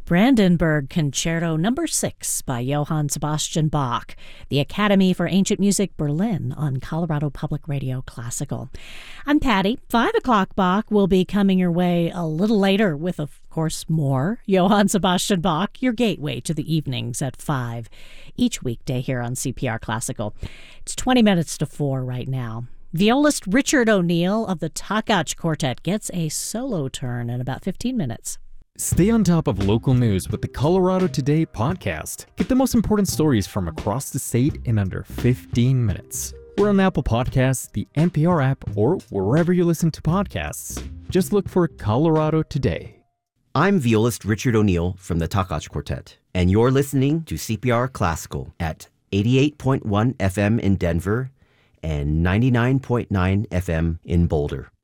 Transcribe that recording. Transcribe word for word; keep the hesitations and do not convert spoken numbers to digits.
Brandenburg Concerto Number six by Johann Sebastian Bach, the Academy for Ancient Music, Berlin, on Colorado Public Radio Classical. I'm Patty. Five o'clock Bach will be coming your way a little later with, of course, more Johann Sebastian Bach, your gateway to the evenings at five, each weekday here on C P R Classical. It's twenty minutes to four right now. Violist Richard O'Neill of the Takach Quartet gets a solo turn in about fifteen minutes. Stay on top of local news with the Colorado Today podcast. Get the most important stories from across the state in under fifteen minutes. We're on Apple Podcasts, the N P R app, or wherever you listen to podcasts. Just look for Colorado Today. I'm violist Richard O'Neill from the Takach Quartet, and you're listening to C P R Classical at eighty-eight point one F M in Denver and ninety-nine point nine F M in Boulder.